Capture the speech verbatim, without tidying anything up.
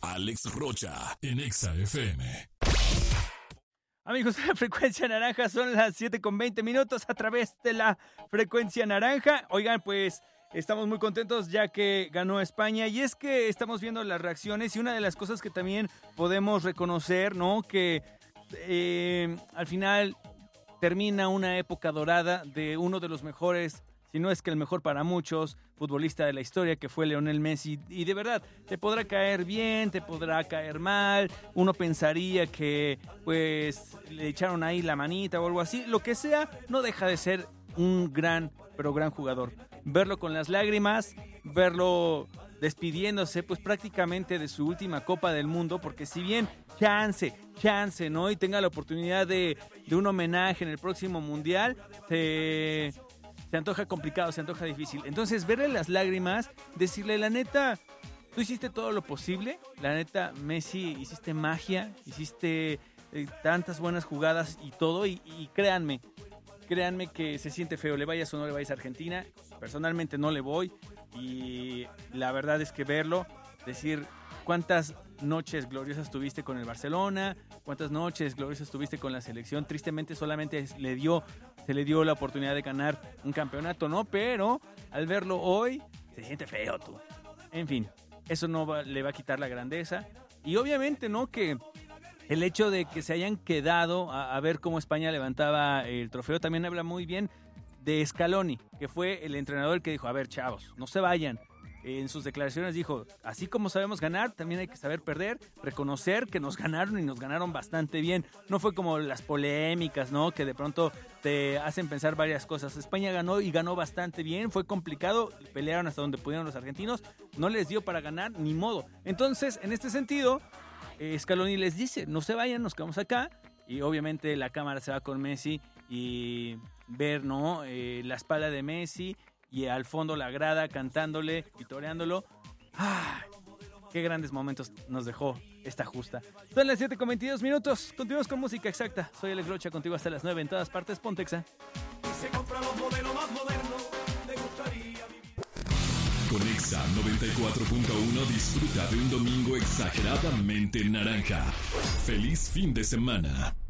Alex Rocha, en Exa F M. Amigos de la Frecuencia Naranja, son las siete con veinte minutos a través de la Frecuencia Naranja. Oigan, pues estamos muy contentos ya que ganó España, y es que estamos viendo las reacciones, y una de las cosas que también podemos reconocer, ¿no? Que eh, al final termina una época dorada de uno de los mejores, si no es que el mejor para muchos, futbolista de la historia, que fue Lionel Messi. Y de verdad, te podrá caer bien, te podrá caer mal, uno pensaría que pues le echaron ahí la manita o algo así, lo que sea, no deja de ser un gran, pero gran jugador. Verlo con las lágrimas, verlo despidiéndose pues prácticamente de su última Copa del Mundo, porque si bien chance, chance, ¿no? Y tenga la oportunidad de, de un homenaje en el próximo Mundial, se... Se antoja complicado, se antoja difícil. Entonces, verle las lágrimas, decirle, la neta, tú hiciste todo lo posible. La neta, Messi, hiciste magia, hiciste eh, tantas buenas jugadas y todo. Y, y créanme, créanme que se siente feo. Le vayas o no le vayas a Argentina. Personalmente no le voy. Y la verdad es que verlo, decir cuántas noches gloriosas tuviste con el Barcelona, cuántas noches gloriosas tuviste con la selección. Tristemente solamente le dio, se le dio la oportunidad de ganar un campeonato, ¿no? Pero al verlo hoy, se siente feo tú. En fin, eso no va, le va a quitar la grandeza. Y obviamente, ¿no? Que el hecho de que se hayan quedado a, a ver cómo España levantaba el trofeo también habla muy bien de Scaloni, que fue el entrenador que dijo, a ver, chavos, no se vayan. En sus declaraciones dijo, así como sabemos ganar, también hay que saber perder, reconocer que nos ganaron y nos ganaron bastante bien. No fue como las polémicas, ¿no? Que de pronto te hacen pensar varias cosas. España ganó y ganó bastante bien, fue complicado, pelearon hasta donde pudieron los argentinos, no les dio para ganar, ni modo. Entonces, en este sentido, eh, Scaloni les dice, no se vayan, nos quedamos acá. Y obviamente la cámara se va con Messi y ver, ¿no? Eh, la espalda de Messi, y al fondo la grada cantándole, vitoreándolo. ¡Ah! ¡Qué grandes momentos nos dejó esta justa! Son las siete con veintidós minutos. Continuamos con música exacta. Soy Alex Rocha, contigo hasta las nueve en todas partes. Ponte Exa. Con Exa noventa y cuatro punto uno disfruta de un domingo exageradamente naranja. ¡Feliz fin de semana!